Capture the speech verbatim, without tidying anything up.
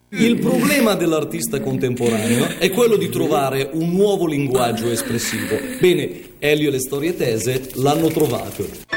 Il problema dell'artista contemporaneo è quello di trovare un nuovo linguaggio espressivo. Bene, Elio e le storie tese l'hanno trovato.